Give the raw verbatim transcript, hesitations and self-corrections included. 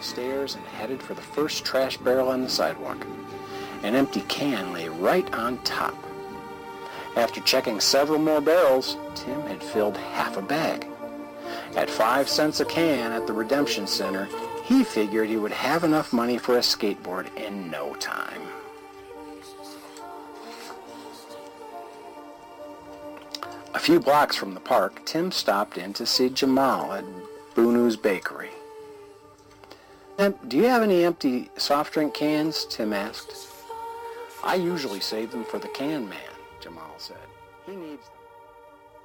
stairs and headed for the first trash barrel on the sidewalk. An empty can lay right on top. After checking several more barrels, Tim had filled half a bag. At five cents a can at the Redemption Center, he figured he would have enough money for a skateboard in no time. A few blocks from the park, Tim stopped in to see Jamal at Bunu's Bakery. "Do you have any empty soft drink cans?" Tim asked. "I usually save them for the can man," Jamal said. "He needs them."